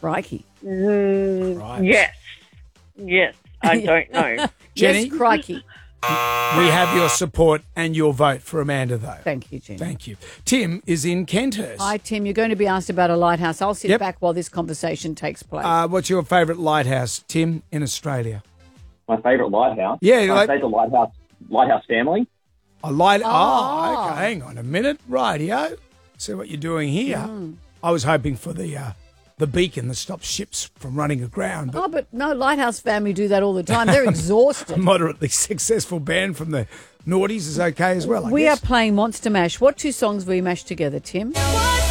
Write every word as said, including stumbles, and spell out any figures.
Crikey. Mm, Right. Yes. Yes. I don't know. Jenny? Yes, crikey. We have your support and your vote for Amanda, though. Thank you, Jenny. Thank you. Tim is in Kenthurst. Hi, Tim. You're going to be asked about a lighthouse. I'll sit Yep. back while this conversation takes place. Uh, what's your favourite lighthouse, Tim, in Australia? My favourite lighthouse. Yeah, My like- favourite lighthouse. Lighthouse Family. A light. Oh, Oh. okay. Hang on a minute. Rightio. See what you're doing here. Mm. I was hoping for the uh, the beacon that stops ships from running aground. But oh, but no, Lighthouse family do that all the time. They're a exhausted. moderately successful band from the noughties is okay as well, I We guess. are playing Monster Mash. What two songs will you mash together, Tim? What